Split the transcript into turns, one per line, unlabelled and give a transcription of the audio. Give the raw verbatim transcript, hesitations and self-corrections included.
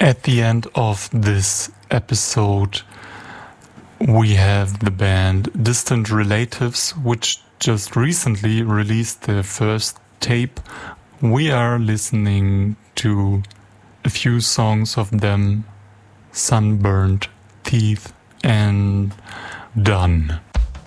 At the end of this episode, we have the band Distant Relatives, which just recently released their first tape. We are listening to a few songs of them: Sunburned, Teeth, and Done.